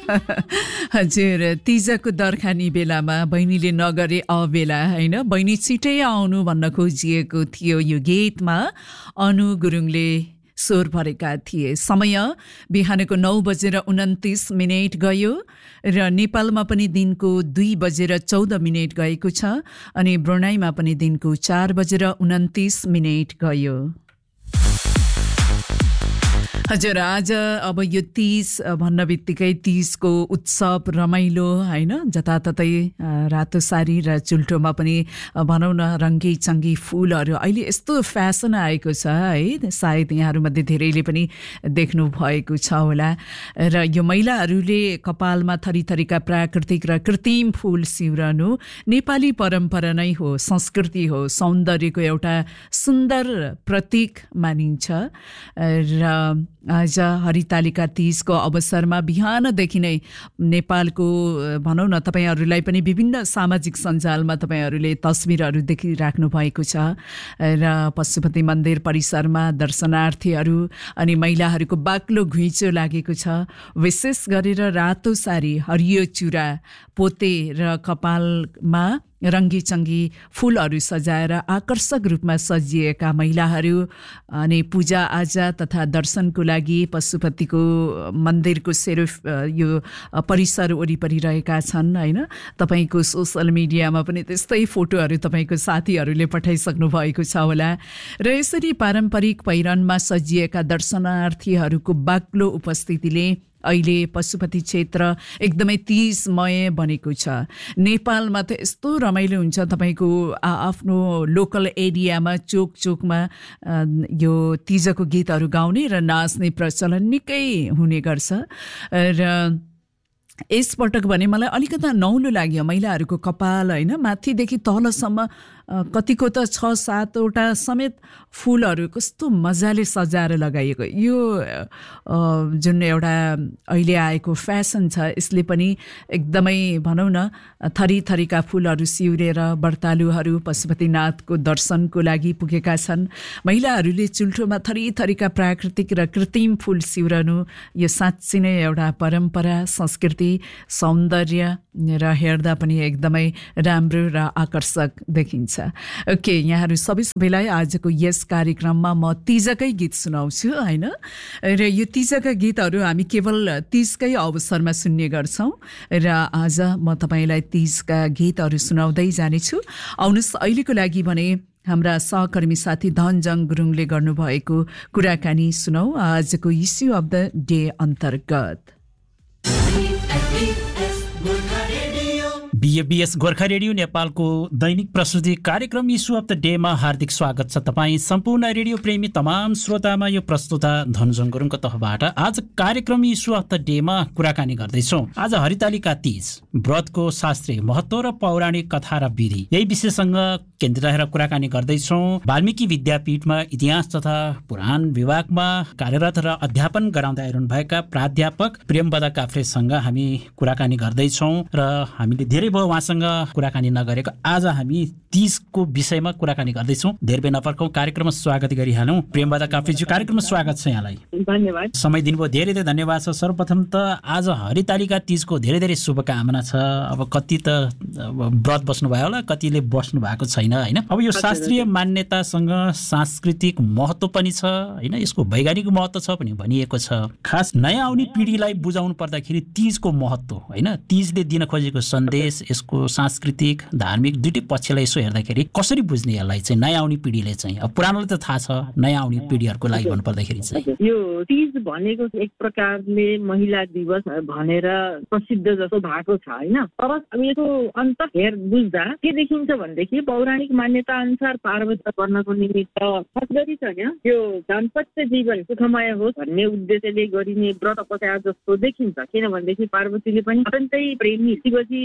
हजुर, तिजको दरखानी बेलामा बहिनीले नगरे अबेला हैन, बहिनी छिटै आउनु भन्न खोजिएको थियो। यो गीतमा अनु गुरुङले स्वर भरेका थिए। समय बिहानको 9:29 गयो र नेपालमा पनि दिनको 2:14 गएको छ अनि ब्रुनाईमा पनि दिनको 4:29 गयो। हजुर, आज अब यो तीज भन्न बित्तिकै तीजको उत्सव रमाइलो हैन, जताततै रातो सारी र चुल्टोमा पनि भनौँ न रङ्गी चङ्गी फुलहरू। अहिले यस्तो फ्यासन आएको छ है, सायद यहाँहरूमध्ये धेरैले पनि देख्नु भएको छ होला। र यो महिलाहरूले कपालमा थरीथरीका प्राकृतिक र कृत्रिम फुल सिउरनु नेपाली परम्परा नै हो, संस्कृति हो, सौन्दर्यको एउटा सुन्दर प्रतीक मानिन्छ। र आज हरितालिका तीजको अवसरमा बिहानदेखि नै नेपालको भनौँ न तपाईँहरूलाई पनि विभिन्न सामाजिक सञ्जालमा तपाईँहरूले तस्बिरहरू देखिराख्नु भएको छ र पशुपति मन्दिर परिसरमा दर्शनार्थीहरू अनि महिलाहरूको बाक्लो घुइँचो लागेको छ। विशेष गरेर रातो सारी, हरियो चुरा पोते र कपालमा रङ्गी चङ्गी फुलहरू सजाएर आकर्षक रूपमा सजिएका महिलाहरू अनि पूजाआजा तथा दर्शनको लागि पशुपतिको मन्दिरको यो परिसर वरिपरि रहेका छन् हैन। तपाईँको सोसल मिडियामा पनि त्यस्तै फोटोहरू तपाईँको साथीहरूले पठाइसक्नु भएको छ होला। र यसरी पारम्परिक पहिरनमा सजिएका दर्शनार्थीहरूको बाक्लो उपस्थितिले अहिले पशुपति क्षेत्र एकदमै तीजमय बनेको छ। नेपालमा त यस्तो रमाइलो हुन्छ, तपाईँको आफ्नो लोकल एरियामा चोक चोकमा यो तीजको गीतहरू गाउने र नाच्ने प्रचलन निकै हुने गर्छ। र यसपटक भने मलाई अलिकता नौलो लाग्यो महिलाहरूको कपाल हैन, माथिदेखि तलसम्म कतिको त 6-7वटा समेत फुलहरू कस्तो मजाले सजाएर लगाइएको। यो जुन एउटा अहिले आएको फ्यासन छ यसले पनि एकदमै भनौँ न थरीथरीका फुलहरू सिउरेर व्रतालुहरू पशुपतिनाथको दर्शनको लागि पुगेका छन्। महिलाहरूले चुल्ठोमा थरीथरीका प्राकृतिक र कृत्रिम फुल सिउरनु यो साँच्चै नै एउटा परम्परा, संस्कृति, सौन्दर्य र हेर्दा पनि एकदमै राम्रो र आकर्षक देखिन्छ। ओके, यहाँहरू सबैलाई आजको यस कार्यक्रममा म तीजकै गीत सुनाउँछु हैन। र यो तीजका गीतहरू हामी केवल तीजकै अवसरमा सुन्ने गर्छौँ र आज म तपाईँलाई तीजका गीतहरू सुनाउँदै जानेछु। आउनुहोस् अहिलेको लागि भने हाम्रा सहकर्मी साथी धनजङ गुरुङले गर्नुभएको कुराकानी सुनौ आजको इस्यु अफ द डे अन्तर्गत। बीएबीएस गोर्खा रेडियो नेपालको दैनिक प्रस्तुति कार्यक्रम इस्यु अफ द डेमा हार्दिक स्वागत छ। तपाईँ सम्पूर्ण रेडियो प्रेमी तमाम श्रोतामा यो प्रस्तुता धनजङ गुरुङको तर्फबाट आज कार्यक्रम इस्यु अफ द डेमा कुराकानी गर्दैछौँ। आज हरितालिका तीज व्रतको शास्त्रीय महत्त्व र पौराणिक कथा र विधि यही विषयसँग केन्द्रित रहेर कुराकानी गर्दैछौँ। वाल्मीकि विद्यापीठमा इतिहास तथा पुराण विभागमा कार्यरत र अध्यापन गराउँदै आइरहनुभएका प्राध्यापक प्रेमबदा काफ्रेसँग हामी कुराकानी गर्दैछौँ र हामीले धेरै भयो उहाँसँग कुराकानी नगरेको। आज हामी तीजको विषयमा कुराकानी गर्दैछौँ। धेरै बेर नपर्कौँ, कार्यक्रममा स्वागत गरिहालौँ। प्रेमबदा काफ्रेज्यू, कार्यक्रममा स्वागत छ यहाँलाई। धन्यवाद। समय दिनुभयो, धेरै धेरै धन्यवाद छ। सर्वप्रथम त आज हरितालिका तीजको धेरै धेरै शुभकामना छ। अब कति त व्रत बस्नुभयो होला, कतिले बस्नु भएको छैन हैन। अब यो शास्त्रीय मान्यतासँग सांस्कृतिक महत्त्व पनि छ हैन, यसको वैज्ञानिक महत्त्व छ पनि भनिएको छ। खास नयाँ आउने पिँढीलाई बुझाउनु पर्दाखेरि तीजको महत्त्व हैन, तीजले दिन खोजेको सन्देश, यसको सांस्कृतिक धार्मिक दुईटै पक्षलाई यसो हेर्दाखेरि कसरी बुझ्ने यसलाई चाहिँ नयाँ आउने पिँढीले चाहिँ? अब पुरानोलाई त थाहा छ, नयाँ आउने पिँढीहरूको लागि भन्नुपर्दाखेरि चाहिँ यो तीज भनेको एक प्रकारले महिला दिवस भनेर प्रसिद्ध जस्तो भएको छ हैन। तर अब यसको अन्त हेर बुझ्दा के देखिन्छ भनेदेखि पौराणिक मान्यता अनुसार पार्वती गर्नको निमित्त खास गरी चाहिँ यो दाम्पत्य जीवन सुखमय होस् भन्ने उद्देश्यले गरिने व्रत कथा जस्तो देखिन्छ। किनभनेदेखि पार्वतीले पनि अत्यन्तै प्रेमी शिवजी प्रेमका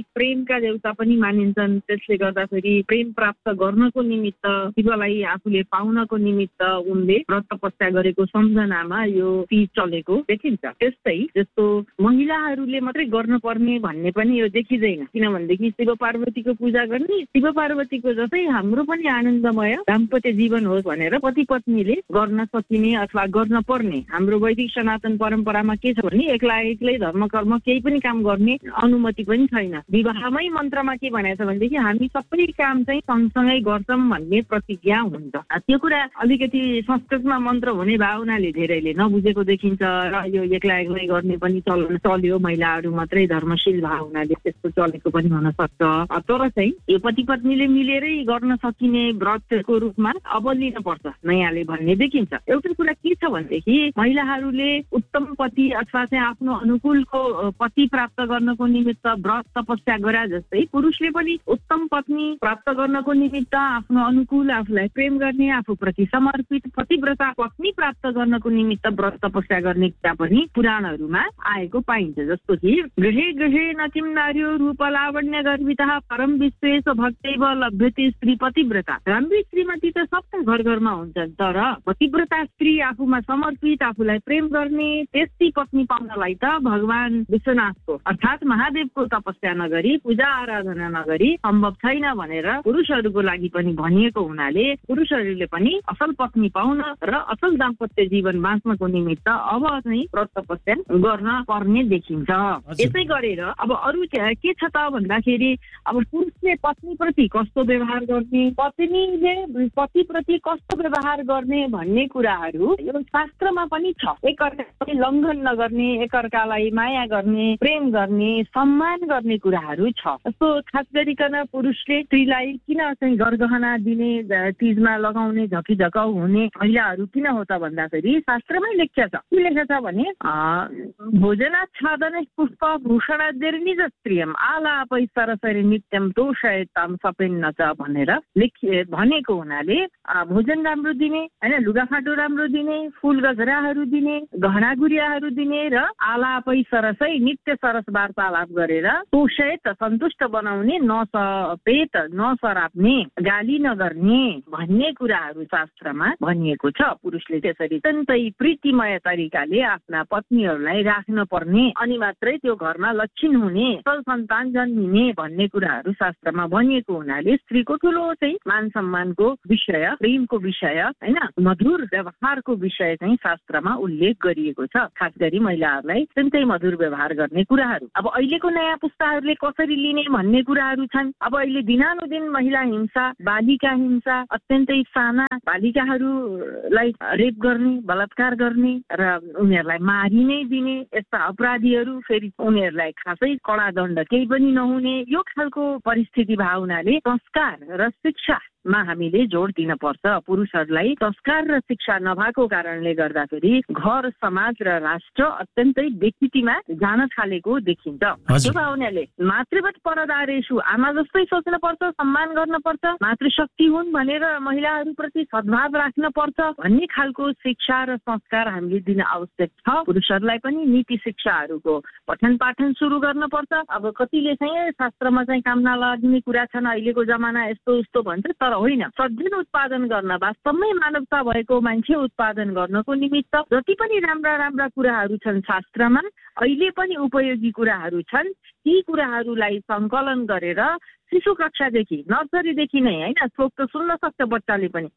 प्रेमका देउता पनि मानिन्छन्। त्यसले गर्दाखेरि प्रेम प्राप्त गर्नको निमित्त, शिवलाई आफूले पाउनको निमित्त उनले व्रत तपस्या गरेको सम्झनामा यो तीज चलेको देखिन्छ। त्यस्तै जस्तो महिलाहरूले मात्रै गर्न पर्ने भन्ने पनि यो देखिँदैन, किनभनेदेखि शिव पार्वतीको पूजा गर्ने, शिव पार्वतीको जस्तै हाम्रो पनि आनन्दमय दाम्पत्य जीवन होस् भनेर पति पत्नीले गर्न सकिने अथवा गर्न पर्ने। हाम्रो वैदिक सनातन परम्परामा के छ भने एक्लै धर्म कर्म केही पनि काम गर्ने अनुमति पनि छैन। विवाहमै मन्त्रमा के भनेको छ भनेदेखि हामी सबै काम चाहिँ सँगसँगै गर्छौँ भन्ने प्रतिज्ञा हुन्छ। त्यो कुरा अलिकति संस्कृतमा मन्त्र हुने भावनाले धेरैले नबुझेको देखिन्छ र यो एक्लै गर्ने पनि चल्यो, महिलाहरू मात्रै धर्मशील भावनाले त्यस्तो चलेको पनि हुन सक्छ। तर चाहिँ यो पति पत्नीले मिलेरै गर्न सकिने व्रतको रूपमा अब लिनुपर्छ नयाँले भन्ने देखिन्छ। एउटा कुरा के छ भनेदेखि महिलाहरूले उत्तम पति अथवा चाहिँ आफ्नो अनुकूलको पति प्राप्त गर्नको निमित्त व्रत तपस्या गरे जस्तै पुरुषले पनि उत्तम पत्नी प्राप्त गर्नको निमित्त आफ्नो अनुकूल, आफूलाई प्रेम गर्ने, आफूप्रति समर्पित पतिव्रता पत्नी प्राप्त गर्नको निमित्त व्रत तपस्या गर्ने कुरा पनि पुराणहरूमा आएको पाइन्छ। जस्तो कि गृहे गृहे नकिम नार्यो रूप लावण्य गर्वितः परम विश्वेश भक्तैव लभ्यते स्त्री पतिव्रता। राम्री श्रीमती त सबका घर घरमा हुन्छन्, तर पतिव्रता स्त्री आफूमा समर्पित, आफूलाई प्रेम गर्ने त्यस्ती पत्नी पाउनलाई त भगवान विश्वनाथको अर्थात् महादेवको तपस्या नगरी, पूजा आराधना नगरी सम्भव छैन भनेर पुरुषहरूको लागि पनि भनिएको हुनाले पुरुषहरूले पनि असल पत्नी पाउन र असल दाम्पत्य जीवन बाँच्नको निमित्त अब चाहिँ व्रत तपस्या गर्न पर्ने देखिन्छ। यसै गरेर अब अरू के छ त भन्दाखेरि अब पुरुषले पत्नीप्रति कस्तो व्यवहार गर्ने, पत्नीले पतिप्रति कस्तो व्यवहार गर्ने भन्ने कुराहरू यो शास्त्रमा पनि छ। एकअर्कालाई लङ्घन नगर्ने, एकअर्कालाई माया गर्ने, प्रेम गर्ने, सम्मान गर्ने कुराहरू छ। जस्तो खास गरिकन पुरुषले स्त्रीलाई किन चाहिँ गरगहना दिने, तीजमा लगाउने, झकिझकाउ हुने महिलाहरू किन हो त भन्दाखेरि शास्त्रमै लेख्या छ। के लेख्या छ भने भोजनाच्छादन पुष्प भूषणाद्यर्निज स्त्रियम आलापै सरसरी नित्यम तोषयताम सपेन्न च भनेर भनेको हुनाले भोजन राम्रो दिने, होइन, लुगाफाटो राम्रो दिने, फुल गजराहरू दिने, गहना गुरियाहरू दिने र आलापै सरसै नित्य सरस वार्तालाप गरेर तोषयत सन्तुष्ट बनाउने, नसपेत नसराप्ने, गाली नगर्ने भन्ने कुराहरू शास्त्रमा भनिएको छ। पुरुषले त्यसरी अत्यन्तै प्रीतिमय तरिकाले आफ्ना पत्नीहरूलाई राख्न पर्ने, अनि मात्रै त्यो घरमा लक्षण हुने, सल सन्तान जन्मिने भन्ने कुराहरू शास्त्रमा भनिएको हुनाले स्त्रीको ठुलो चाहिँ मान सम्मानको विषय, प्रेमको विषय, होइन, मधुर व्यवहारको विषय चाहिँ शास्त्रमा उल्लेख गरिएको छ। खास गरी महिलाहरूलाई अत्यन्तै मधुर व्यवहार गर्ने कुराहरू अब अहिलेको नयाँ पुस्ताहरूले कसरी लिने भन्ने कुराहरू छन्। अब अहिले दिनानुदिन महिला हिंसा, बालिका हिंसा, अत्यन्तै साना बालिकाहरूलाई रेप गर्ने, बलात्कार गर्ने र उनीहरूलाई मारि नै दिने यस्ता अपराधीहरू, फेरि उनीहरूलाई खासै कडा दण्ड केही पनि नहुने, यो खालको परिस्थिति भावनाले संस्कार र शिक्षामा हामीले जोड दिन पर्छ। पुरुषहरूलाई संस्कार र शिक्षा नभएको कारणले गर्दाखेरि घर, समाज र राष्ट्र अत्यन्तै विकृतिमा जान थालेको देखिन्छ। त्यो भावनाले मातृवत परदारेषु आमा जस्तै सोच्न पर्छ, सम्मान गर्न पर्छ, मातृशक्ति हुन् भनेर महिलाहरूप्रति सद्भाव राख्न पर्छ भन्ने खालको शिक्षा र संस्कार हामीले दिन आवश्यक छ। पुरुषहरूलाई पनि नीति शिक्षाहरूको पठन पाठन सुरु गर्न पर्छ। अब कतिले चाहिँ शास्त्रमा चाहिँ काम नलाग्ने कुरा छन्, अहिलेको जमाना यस्तो उस्तो भन्छ, तर होइन। सज्जन उत्पादन गर्न, वास्तवमै मानवता भएको मान्छे उत्पादन गर्नको निमित्त जति पनि राम्रा राम्रा कुराहरू छन् शास्त्रमा, अहिले पनि उपयोगी कुराहरू छन्, ती कुराहरूलाई सङ्कलन गरेर शिशु कक्षादेखि, नर्सरीदेखि नै, होइन, थोक त सुन्न सक्छ बच्चाले पनि,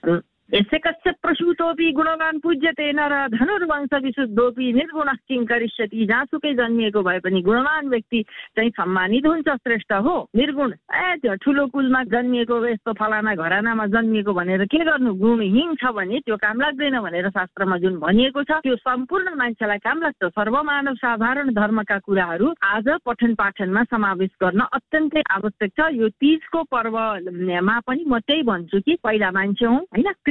यस्य कस्य प्रसूतोपि गुणवान पूज्यते नर धनुर्वंश विशुद्धोपि निर्गुण किं करिष्यति। जहाँसुकै जन्मिएको भए पनि गुणवान व्यक्ति चाहिँ सम्मानित हुन्छ, श्रेष्ठ हो। निर्गुण त्यो ठुलो कुलमा जन्मिएको, यस्तो फलाना घरानामा जन्मिएको भनेर के गर्नु, गुणहीन छ भने त्यो काम लाग्दैन भनेर शास्त्रमा जुन भनिएको छ त्यो सम्पूर्ण मान्छेलाई काम लाग्छ। सर्वमानव साधारण धर्मका कुराहरू आज पठन पाठनमा समावेश गर्न अत्यन्तै आवश्यक छ। यो तीजको पर्वमा पनि म त्यही भन्छु कि पहिला मान्छे हौँ, होइन,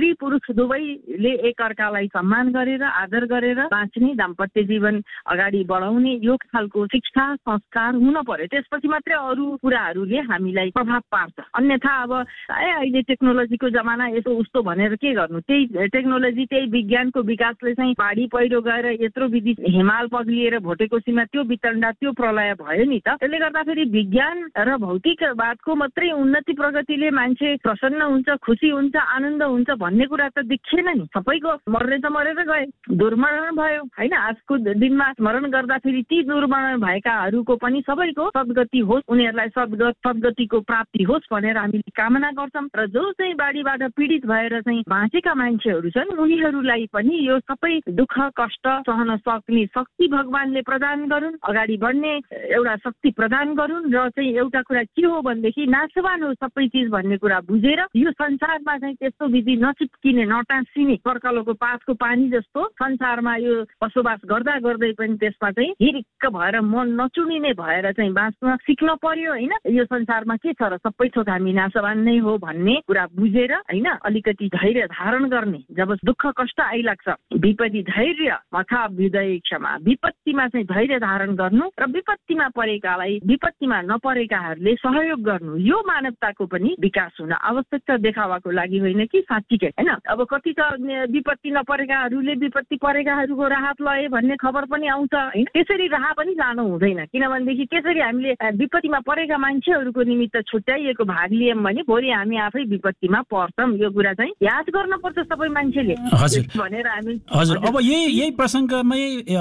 स्त्री पुरुष दुवैले एकअर्कालाई सम्मान गरेर आदर गरेर बाँच्ने, दाम्पत्य जीवन अगाडि बढाउने यो खालको शिक्षा संस्कार हुन पर्यो। त्यसपछि मात्रै अरू कुराहरूले हामीलाई प्रभाव पार्छ। अन्यथा अब अहिले टेक्नोलोजीको जमाना यस्तो उस्तो भनेर के गर्नु? त्यही टेक्नोलोजी, त्यही विज्ञानको विकासले चाहिँ बाढी पहिरो गएर यत्रो विधि हिमाल पग्लिएर भोटेकोसीमा त्यो वितण्डा, त्यो प्रलय भयो नि त। त्यसले गर्दाखेरि विज्ञान र भौतिकवादको मात्रै उन्नति प्रगतिले मान्छे प्रसन्न हुन्छ, खुसी हुन्छ, आनन्द हुन्छ भन्ने कुरा त देखिएन नि। सबैको मर्ने त मरेर गए, दुर्मरण भयो होइन। आजको दिनमा स्मरण गर्दाखेरि ती दुर्मरण भएकाहरूको पनि सबैको सद्गति होस्, उनीहरूलाई सद्गतिको प्राप्ति होस् भनेर हामीले कामना गर्छौँ। र जो चाहिँ बाढीबाट पीडित भएर चाहिँ बाँचेका मान्छेहरू छन् उनीहरूलाई पनि यो सबै दुःख कष्ट सहन सक्ने शक्ति भगवानले प्रदान गरून्, अगाडि बढ्ने एउटा शक्ति प्रदान गरून्। र चाहिँ एउटा कुरा के हो भनेदेखि नाशवान हो सबै चिज भन्ने कुरा बुझेर यो संसारमा चाहिँ त्यस्तो विधि नचिप्किने, नटाँसिने, पर्कलोको पातको पानी जस्तो संसारमा यो बसोबास गर्दा गर्दै पनि त्यसमा चाहिँ हिरिक्क भएर मन नचुनिने भएर चाहिँ बाँच्न सिक्न पर्यो होइन। यो संसारमा के छ र सबै थोक हामी नाशवान नै हो भन्ने कुरा बुझेर होइन अलिकति धैर्य धारण गर्ने। जब दुःख कष्ट आइलाग्छ विपत्ति धैर्य मथा विदय क्षमा, विपत्तिमा चाहिँ धैर्य धारण गर्नु र विपत्तिमा परेकालाई विपत्तिमा नपरेकाहरूले सहयोग गर्नु, यो मानवताको पनि विकास हुन आवश्यक छ। देखावाको लागि होइन कि साँच्चीकै होइन। अब कति त विपत्ति नपरेकाहरूले विपत्ति परेकाहरूको राहत लए भन्ने खबर पनि आउँछ होइन। त्यसरी राह पनि लानु हुँदैन, किनभनेदेखि त्यसरी हामीले विपत्तिमा परेका मान्छेहरूको निमित्त छुट्याइएको भाग लियौँ भने भोलि हामी आफै विपत्तिमा पर्छौँ। यो कुरा चाहिँ याद गर्नुपर्छ सबै मान्छेले भनेर हामी। हजुर, अब यही प्रसङ्गमै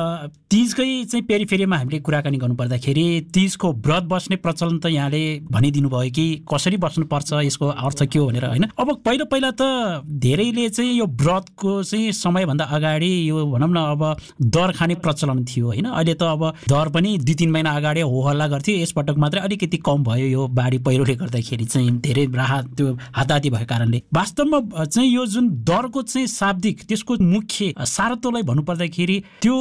तीजकै चाहिँ पेरिफेरीमा हामीले कुराकानी गर्नुपर्दाखेरि तीजको व्रत बस्ने प्रचलन त यहाँले भनिदिनु भयो कि कसरी बस्नुपर्छ, यसको अर्थ के हो भनेर होइन। अब पहिला त धेरैले चाहिँ यो व्रतको चाहिँ समयभन्दा अगाडि यो भनौँ न अब दर खाने प्रचलन थियो होइन। अहिले त अब दर पनि 2-3 महिना अगाडि हो हल्ला गर्थ्यो, यसपटक मात्रै अलिकति कम भयो यो बाढी पहिरोले गर्दाखेरि चाहिँ धेरै राहत त्यो हाताहाती भएको कारणले। वास्तवमा चाहिँ यो जुन दरको चाहिँ शाब्दिक त्यसको मुख्य सारत्वलाई भन्नुपर्दाखेरि त्यो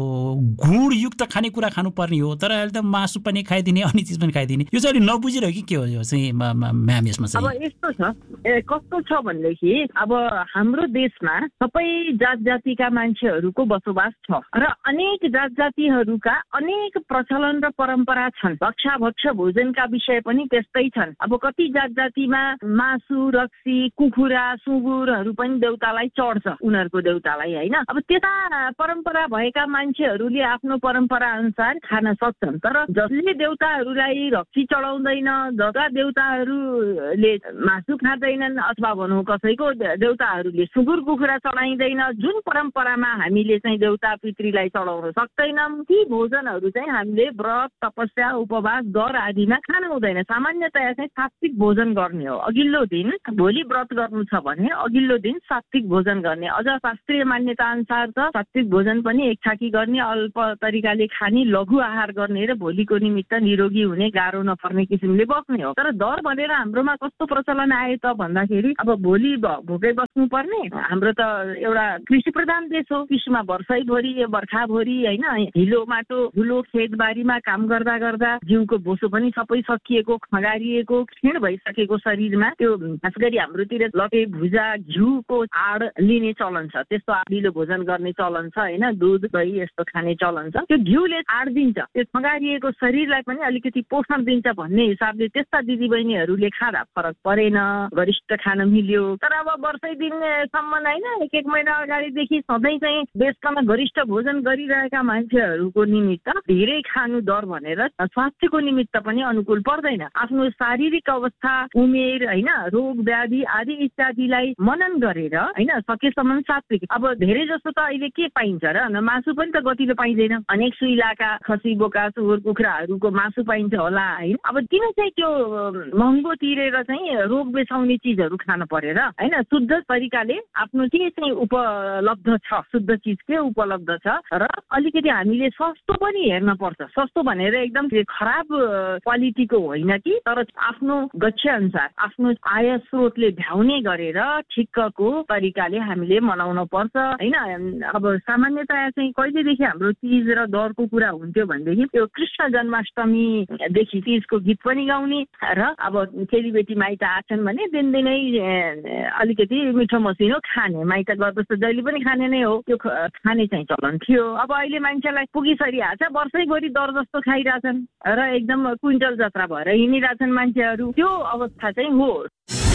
गुणयुक्त खानेकुरा खानुपर्ने हो, तर अहिले त मासु पनि खाइदिने अनि चिज पनि खाइदिने, यो चाहिँ अहिले नबुझिरह्यो कि के हो यो चाहिँ म्याम यसमा चाहिँ? अब यस्तो छ, कस्तो छ भनेदेखि अब हाम्रो देशमा सबै जात जातिका मान्छेहरूको बसोबास छ र अनेक जात जातिहरूका अनेक प्रचलन र परम्परा छन्। भक्ष भोजनका विषय पनि त्यस्तै छन्। अब कति जात जातिमा मासु, रक्सी, कुखुरा, सुँगुरहरू पनि देउतालाई चढ्छ, उनीहरूको देउतालाई होइन। अब त्यता परम्परा भएका मान्छेहरूले आफ्नो परम्परा अनुसार खान सक्छन्, तर जसले देउताहरूलाई रक्सी चढाउँदैन, जसका देउताहरूले मासु खाँदैनन् अथवा भनौँ कसैको देउताहरूले सुँगुर कुखुरा चढाइँदैन, जुन परम्परामा हामीले चाहिँ देउता पितृलाई चढाउन सक्दैनौँ ती भोजनहरू चाहिँ हामीले व्रत तपस्या उपवास दर आदिमा खान हुँदैन। सामान्यतया चाहिँ सात्विक भोजन गर्ने हो। अघिल्लो दिन भोलि व्रत गर्नु छ भने अघिल्लो दिन सात्विक भोजन गर्ने। अझ शास्त्रीय मान्यता अनुसार त सात्विक भोजन पनि एक छाकी गर्ने, अल्प तरिकाले खाने, लघु आहार गर्ने र भोलिको निमित्त निरोगी हुने, गाह्रो नपर्ने किसिमले बस्ने हो। तर दर भनेर हाम्रोमा कस्तो प्रचलन आयो त भन्दाखेरि अब भोलि भोकै बस्नुपर्ने, हाम्रो त एउटा कृषि प्रधान देश हो। कृषिमा वर्षैभरि बर्खाभरि होइन हिलो माटो धुलो खेतबारीमा काम गर्दा गर्दा जिउको बोसो पनि सबै सकिएको, खगारिएको, क्षीण भइसकेको शरीरमा त्यो खास गरी हाम्रोतिर लटे भुजा घिउको आड लिने चलन छ। त्यस्तो आडिलो भोजन गर्ने चलन छ होइन। दुध दही यस्तो खाने चलन छ। त्यो घिउले आड दिन्छ, त्यो खगारिएको शरीरलाई पनि अलिकति पोषण दिन्छ भन्ने हिसाबले त्यस्ता दिदीबहिनीहरूले खाँदा फरक परेन, गरिष्ठ खान मिल्यो। तर अब वर्षै दिनसम्म होइन 1-1 महिना अगाडिदेखि सधैँ चाहिँ देशकामा गरिष्ठ भोजन गरिरहेका मान्छेहरूको निमित्त धेरै खानु दर भनेर स्वास्थ्यको निमित्त पनि अनुकूल पर्दैन। आफ्नो शारीरिक अवस्था, उमेर होइन, रोग व्याधि आदि इत्यादिलाई मनन गरेर होइन सकेसम्म सात्विक। अब धेरै जस्तो त अहिले के पाइन्छ र मासु पनि त गतिलो पाइँदैन। अनेक सुइलाका खसी बोका सुँगुर कुखुराहरूको मासु पाइन्छ होला होइन। अब किन चाहिँ त्यो महँगो तिरेर चाहिँ रोग बेसाउने चिजहरू खान पर्यो र होइन। शुद्ध तरिकाले आफ्नो के चाहिँ उपलब्ध छ, शुद्ध चिज के उपलब्ध छ र अलिकति हामीले सस्तो पनि हेर्न पर्छ। सस्तो भनेर एकदम खराब क्वालिटीको होइन कि, तर आफ्नो गच्छ अनुसार आफ्नो आय स्रोतले भ्याउने गरेर ठिक्कको तरिकाले हामीले मनाउन पर्छ होइन। अब सामान्यतया चाहिँ कहिलेदेखि हाम्रो तीज र दरको कुरा हुन्थ्यो भनेदेखि त्यो कृष्ण जन्माष्टमीदेखि तीजको गीत पनि गाउने र अब चेलीबेटी माइत आछन् भने दिनदिनै अलिकति अलिकति मिठो मसिनो खाने, माइत गएपछि त जहिले पनि खाने नै हो, त्यो खाने चाहिँ चलन थियो। अब अहिले मान्छेलाई पुगिसरिहाल्छ, वर्षैभरि दर जस्तो खाइरहेछन् र एकदम क्विन्टल जत्रा भएर हिँडिरहेछन् मान्छेहरू, त्यो अवस्था चाहिँ हो।